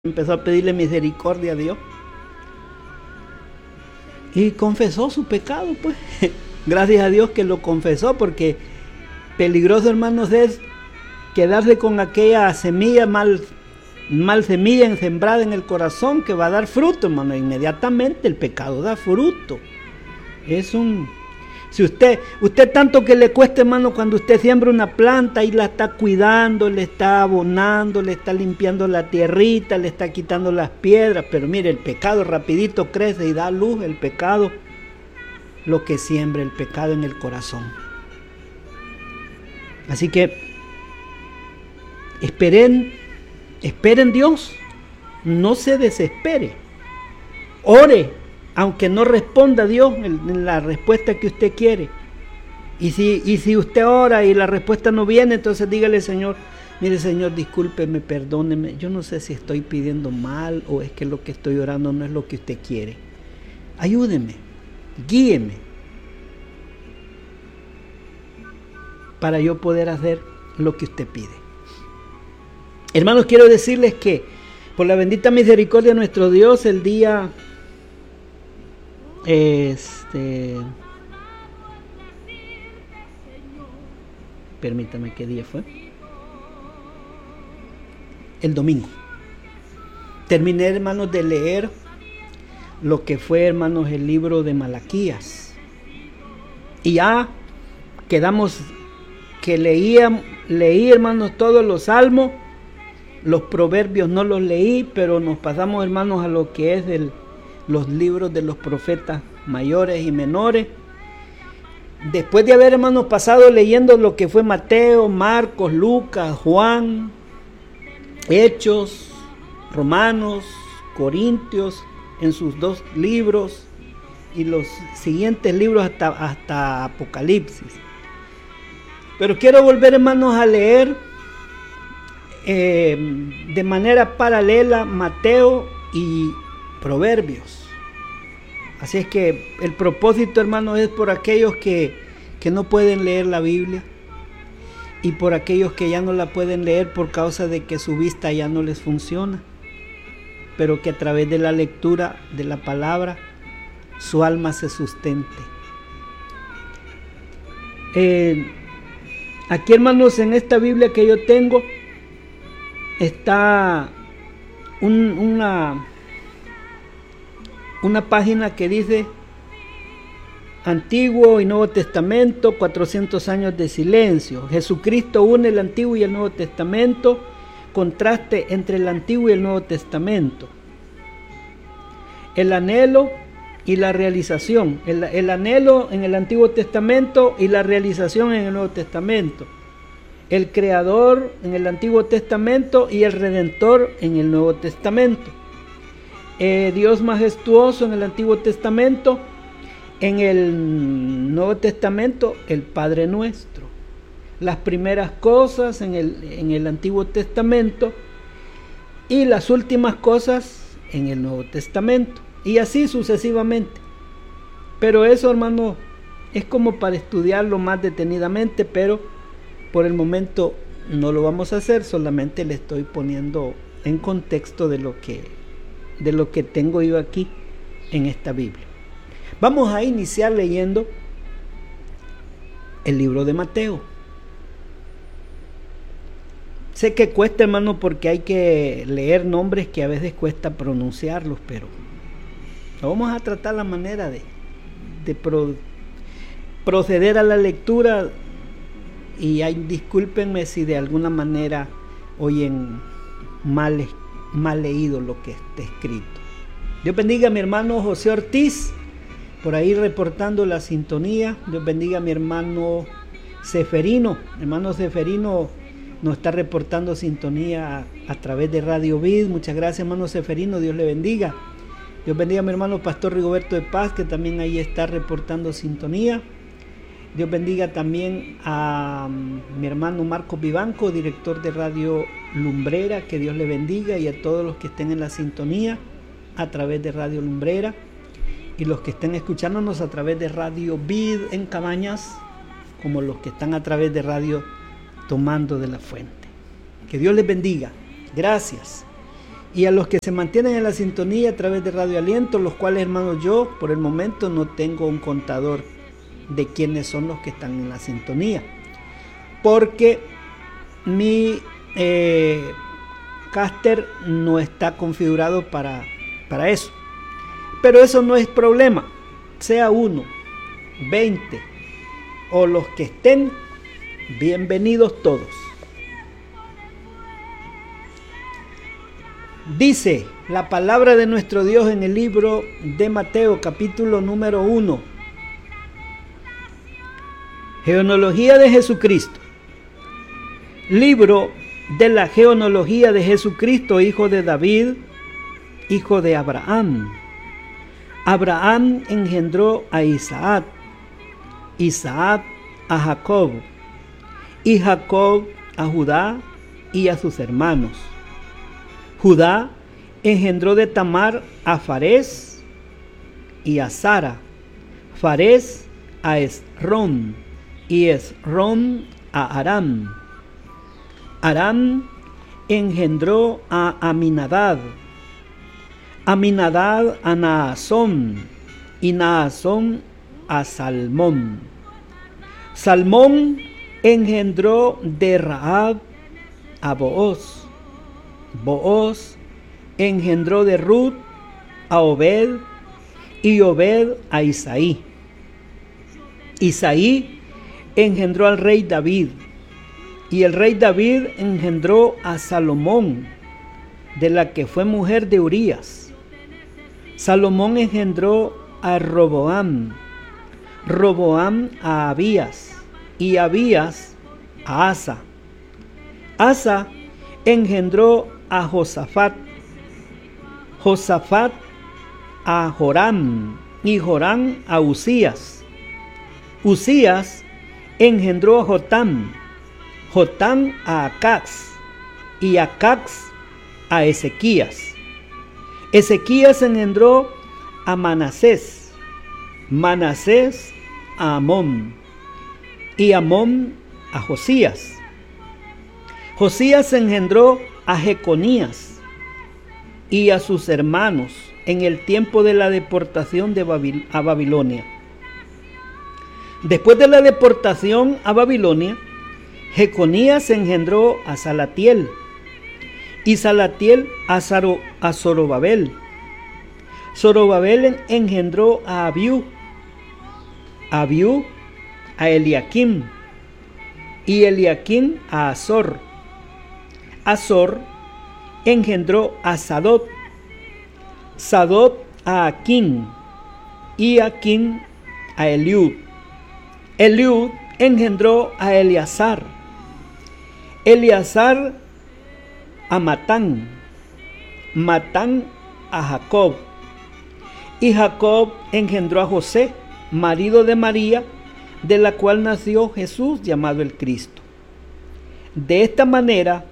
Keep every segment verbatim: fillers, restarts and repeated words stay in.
Empezó a pedirle misericordia a Dios y confesó su pecado, pues. Gracias a Dios que lo confesó, porque peligroso, hermanos, es quedarse con aquella semilla mal, mal semilla sembrada en el corazón que va a dar fruto, hermano. Inmediatamente el pecado da fruto. Es un... Si usted, usted tanto que le cuesta, hermano, cuando usted siembra una planta y la está cuidando, le está abonando, le está limpiando la tierrita, le está quitando las piedras, pero mire, el pecado rapidito crece y da luz, el pecado, lo que siembra el pecado en el corazón. Así que esperen, esperen Dios, no se desespere, ore. Aunque no responda Dios en la respuesta que usted quiere. Y si, y si usted ora y la respuesta no viene, entonces dígale: Señor, mire, Señor, discúlpeme, perdóneme. Yo no sé si estoy pidiendo mal o es que lo que estoy orando no es lo que usted quiere. Ayúdeme, guíeme, para yo poder hacer lo que usted pide. Hermanos, quiero decirles que por la bendita misericordia de nuestro Dios, el día... Este, permítame, ¿qué día fue? El domingo. Terminé, hermanos, de leer lo que fue, hermanos, el libro de Malaquías. Y ya quedamos que leía, leí, hermanos, todos los salmos, los proverbios no los leí, pero nos pasamos, hermanos, a lo que es el los libros de los profetas mayores y menores. Después de haber, hermanos, pasado leyendo lo que fue Mateo, Marcos, Lucas, Juan, Hechos, Romanos, Corintios, en sus dos libros, y los siguientes libros hasta, hasta Apocalipsis. Pero quiero volver, hermanos, a leer eh, de manera paralela Mateo y Proverbios. Así es que el propósito, hermanos, es por aquellos que, que no pueden leer la Biblia y por aquellos que ya no la pueden leer por causa de que su vista ya no les funciona, pero que a través de la lectura de la palabra su alma se sustente. Eh, aquí, hermanos, en esta Biblia que yo tengo está un, una... una página que dice Antiguo y Nuevo Testamento, cuatrocientos años de silencio. Jesucristo une el Antiguo y el Nuevo Testamento, contraste entre el Antiguo y el Nuevo Testamento. El anhelo y la realización. El, el anhelo en el Antiguo Testamento y la realización en el Nuevo Testamento. El Creador en el Antiguo Testamento y el Redentor en el Nuevo Testamento. Eh, Dios majestuoso en el Antiguo Testamento, en el Nuevo Testamento el Padre Nuestro, las primeras cosas en el, en el Antiguo Testamento y las últimas cosas en el Nuevo Testamento, y así sucesivamente. Pero eso, hermano, es como para estudiarlo más detenidamente, pero por el momento no lo vamos a hacer, solamente le estoy poniendo en contexto de lo que de lo que tengo yo aquí en esta Biblia. Vamos a iniciar leyendo el libro de Mateo. Sé que cuesta, hermano, porque hay que leer nombres que a veces cuesta pronunciarlos, pero vamos a tratar la manera de, de pro, proceder a la lectura. Y ay, discúlpenme si de alguna manera oyen mal mal leído lo que está escrito. Dios bendiga a mi hermano José Ortiz, por ahí reportando la sintonía. Dios bendiga a mi hermano Seferino. Hermano Seferino nos está reportando sintonía a, a través de Radio Vid. Muchas gracias, hermano Seferino. Dios le bendiga. Dios bendiga a mi hermano Pastor Rigoberto de Paz, que también ahí está reportando sintonía. Dios bendiga también a mi hermano Marcos Vivanco, director de Radio Lumbrera, que Dios le bendiga, y a todos los que estén en la sintonía a través de Radio Lumbrera y los que estén escuchándonos a través de Radio Vid en Cabañas, como los que están a través de Radio Tomando de la Fuente. Que Dios les bendiga. Gracias. y a los que se mantienen en la sintonía a través de Radio Aliento, los cuales, hermanos, yo por el momento no tengo un contador de quiénes son los que están en la sintonía, porque mi eh, caster no está configurado para, para eso. Pero eso no es problema, sea uno, veinte o los que estén, bienvenidos todos. Dice la palabra de nuestro Dios en el libro de Mateo, capítulo número uno. Genealogía de Jesucristo. Libro de la genealogía de Jesucristo, hijo de David, hijo de Abraham. Abraham engendró a Isaac, Isaac a Jacob, y Jacob a Judá y a sus hermanos. Judá engendró de Tamar a Farés y a Sara, Farés a Esrón y Esrón a Aram. Aram engendró a Aminadab, Aminadab a Naasón y Naasón a Salmón. Salmón engendró de Rahab a Booz. Booz engendró de Ruth a Obed y Obed a Isaí. Isaí engendró al rey David y el rey David engendró a Salomón, de la que fue mujer de Urías. Salomón engendró a Roboam, Roboam a Abías y Abías a Asa. Asa engendró a Josafat, Josafat a Joram y Joram a Usías. Usías engendró a Jotam, Jotam a Acaz y Acaz a Ezequías. Ezequías engendró a Manasés, Manasés a Amón y Amón a Josías. Josías engendró a Jeconías y a sus hermanos en el tiempo de la deportación de Babil- a Babilonia. Después de la deportación a Babilonia, Jeconías engendró a Salatiel y Salatiel a, Zaro, a Zorobabel. Zorobabel engendró a Abiú, Abiú a Eliakim y Eliakim a Azor. Azor engendró a Sadot, Sadot a Aquín y Aquín a Eliud. Eliud engendró a Eleazar, Eleazar a Matán, Matán a Jacob, y Jacob engendró a José, marido de María, de la cual nació Jesús llamado el Cristo. De esta manera,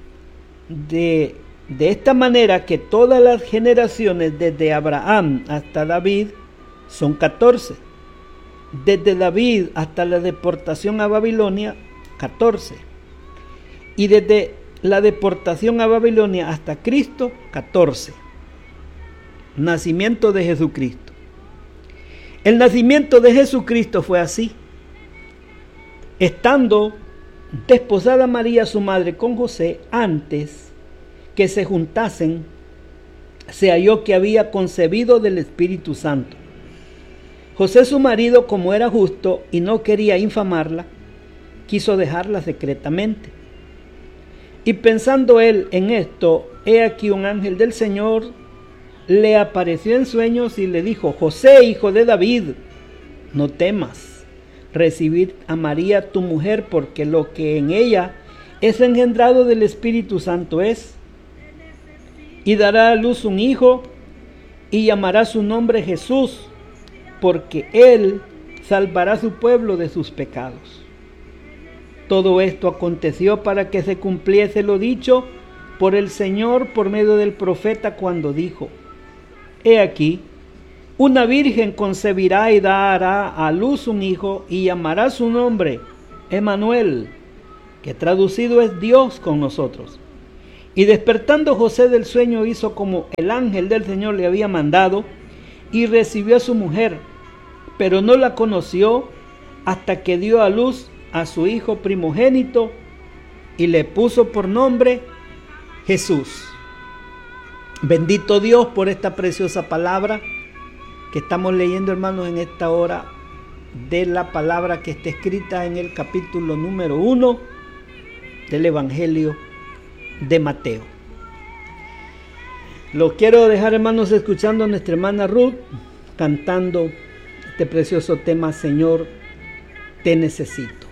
de, de esta manera que todas las generaciones desde Abraham hasta David son catorce. Desde David hasta la deportación a Babilonia, catorce. Y desde la deportación a Babilonia hasta Cristo, catorce. Nacimiento de Jesucristo. El nacimiento de Jesucristo fue así. Estando desposada María su madre con José, antes que se juntasen, se halló que había concebido del Espíritu Santo. José su marido, como era justo y no quería infamarla, quiso dejarla secretamente. Y pensando él en esto, he aquí un ángel del Señor le apareció en sueños y le dijo: José, hijo de David, no temas recibir a María tu mujer, porque lo que en ella es engendrado del Espíritu Santo es, y dará a luz un hijo, y llamará su nombre Jesús, porque él salvará a su pueblo de sus pecados. Todo esto aconteció para que se cumpliese lo dicho por el Señor por medio del profeta, cuando dijo: He aquí, una virgen concebirá y dará a luz un hijo, y llamará su nombre Emmanuel, que traducido es Dios con nosotros. Y despertando José del sueño hizo como el ángel del Señor le había mandado y recibió a su mujer, pero no la conoció hasta que dio a luz a su hijo primogénito y le puso por nombre Jesús. Bendito Dios por esta preciosa palabra que estamos leyendo, hermanos, en esta hora, de la palabra que está escrita en el capítulo número uno del Evangelio de Mateo. Lo quiero dejar, hermanos, escuchando a nuestra hermana Ruth cantando este precioso tema, Señor, te necesito.